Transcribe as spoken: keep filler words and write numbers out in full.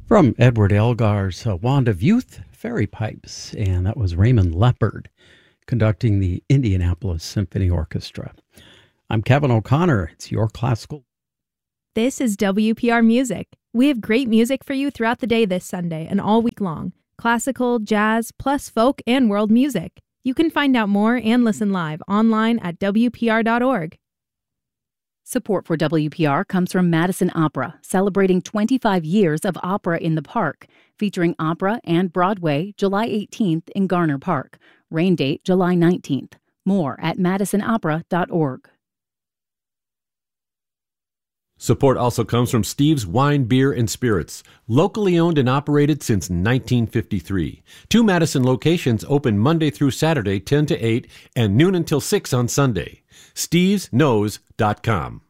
From Edward Elgar's uh, Wand of Youth, Fairy Pipes, and that was Raymond Leppard conducting the Indianapolis Symphony Orchestra. I'm Kevin O'Connor. It's your classical. This is W P R Music. We have great music for you throughout the day this Sunday and all week long. Classical, jazz, plus folk and world music. You can find out more and listen live online at W P R dot org. Support for W P R comes from Madison Opera, celebrating twenty-five years of opera in the park, featuring opera and Broadway July eighteenth in Garner Park. Rain date July nineteenth. More at madison opera dot org. Support also comes from Steve's Wine, Beer, and Spirits, locally owned and operated since nineteen fifty-three. Two Madison locations open Monday through Saturday, ten to eight, and noon until six on Sunday. Steves Knows dot com.